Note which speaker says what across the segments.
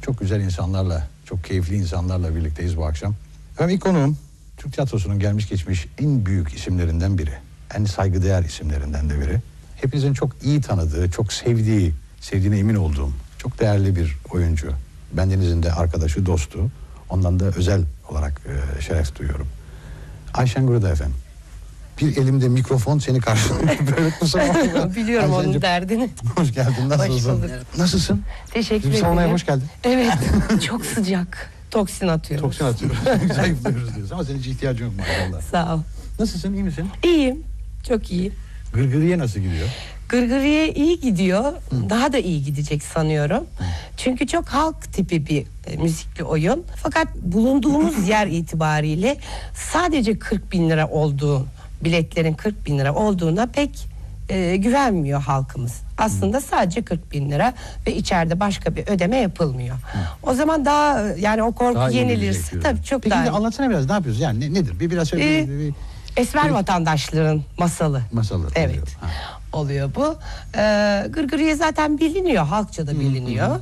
Speaker 1: Çok güzel insanlarla, çok keyifli insanlarla birlikteyiz bu akşam. Efendim ilk konuğum Türk tiyatrosunun gelmiş geçmiş en büyük isimlerinden biri. En saygıdeğer isimlerinden de biri. Hepinizin çok iyi tanıdığı, çok sevdiğine emin olduğum çok değerli bir oyuncu. Bendenizin de arkadaşı, dostu. Ondan da özel olarak şeref duyuyorum. Ayşen Gruda efendim. Bir elimde mikrofon seni karşılıyor. Böyle kusura bakma.
Speaker 2: Biliyorum onun derdini.
Speaker 1: Hoş geldin. Nasılsın? Nasılsın?
Speaker 2: Teşekkür
Speaker 1: Bizim
Speaker 2: ederim.
Speaker 1: salonaya hoş geldin.
Speaker 2: Evet. Çok sıcak. Toksin atıyoruz.
Speaker 1: Toksin atıyoruz. Zayıflıyoruz diyoruz ama senin hiç ihtiyacın yok maşallah.
Speaker 2: Sağ ol.
Speaker 1: Nasılsın? İyi misin?
Speaker 2: İyiyim. Çok iyi.
Speaker 1: Gırgırıye nasıl gidiyor?
Speaker 2: Gırgırı'ya iyi gidiyor. Daha da iyi gidecek sanıyorum. Çünkü çok halk tipi bir müzikli oyun. Fakat bulunduğumuz yer itibariyle sadece 40.000 lira olduğu, biletlerin 40.000 lira olduğuna pek güvenmiyor halkımız. Aslında sadece 40.000 lira ve içeride başka bir ödeme yapılmıyor. O zaman daha yani o korku
Speaker 1: Daha iyi
Speaker 2: yenilirse
Speaker 1: gidecek
Speaker 2: tabii çok
Speaker 1: Peki
Speaker 2: daha iyi.
Speaker 1: anlatsana biraz ne yapıyoruz? Yani nedir? Biraz şöyle bir
Speaker 2: Esmer vatandaşların masalı.
Speaker 1: masalı.
Speaker 2: Evet. Oluyor bu. Gırgırı'ya zaten biliniyor. Halkça da biliniyor.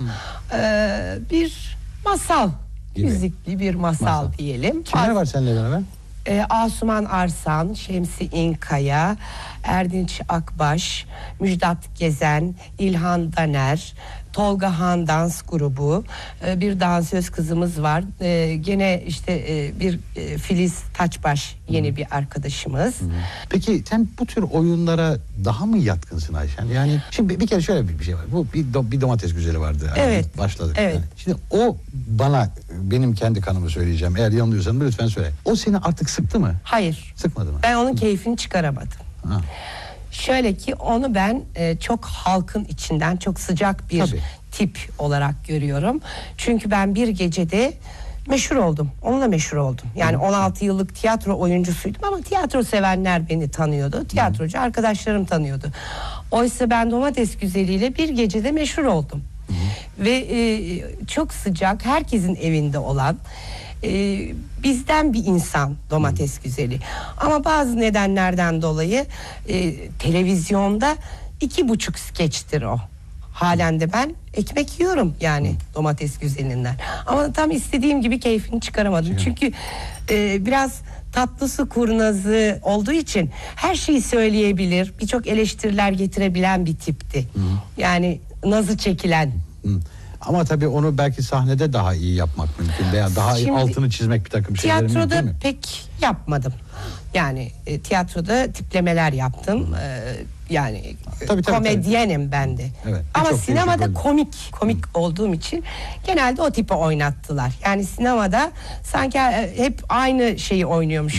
Speaker 2: Bir masal.
Speaker 1: Gibi.
Speaker 2: Müzikli bir masal diyelim.
Speaker 1: Kimler var seninle beraber?
Speaker 2: Asuman Arsan, Şemsi İnkaya, Erdinç Akbaş, Müjdat Gezen, İlhan Daner, Tolga Han Dans Grubu, bir dansöz kızımız var. Gene işte bir Filiz Taçbaş yeni bir arkadaşımız.
Speaker 1: Peki sen bu tür oyunlara daha mı yatkınsın Ayşen? Yani şimdi bir kere şöyle bir şey var. Bu bir domates güzeli vardı. Yani
Speaker 2: Evet.
Speaker 1: Başladık.
Speaker 2: Evet.
Speaker 1: Yani. Şimdi o bana benim kendi kanımı söyleyeceğim. Eğer yanılıyorsan lütfen söyle. O seni artık sıktı mı?
Speaker 2: Hayır.
Speaker 1: Sıkmadı mı?
Speaker 2: Ben onun keyfini çıkaramadım.
Speaker 1: Ha.
Speaker 2: Şöyle ki onu ben çok halkın içinden çok sıcak bir
Speaker 1: Tabii.
Speaker 2: tip olarak görüyorum. Çünkü ben bir gecede meşhur oldum. Onunla meşhur oldum. Yani 16 yıllık tiyatro oyuncusuydum ama tiyatro sevenler beni tanıyordu. Tiyatrocu arkadaşlarım tanıyordu. Oysa ben Domates Güzeli'yle bir gecede meşhur oldum. Ve çok sıcak, herkesin evinde olan bizden bir insan Domates Güzeli. Ama bazı nedenlerden dolayı televizyonda 2,5 skeçtir o. Halen de ben ekmek yiyorum yani Domates Güzeli'nden. Ama tam istediğim gibi keyfini çıkaramadım. Çünkü biraz tatlısı kurnazı olduğu için her şeyi söyleyebilir. Birçok eleştiriler getirebilen bir tipti. Yani nazı çekilen.
Speaker 1: Ama tabii onu belki sahnede daha iyi yapmak mümkün veya daha iyi
Speaker 2: Şimdi
Speaker 1: altını çizmek bir takım şeyler mümkün değil mi?
Speaker 2: tiyatroda pek yapmadım. Yani tiyatroda tiplemeler yaptım. Yani
Speaker 1: Tabii,
Speaker 2: komedyenim ben de.
Speaker 1: Evet,
Speaker 2: Ama
Speaker 1: çok
Speaker 2: sinemada
Speaker 1: değişik
Speaker 2: komik olduğum için genelde o tipi oynattılar. Yani sinemada sanki hep aynı şeyi oynuyormuş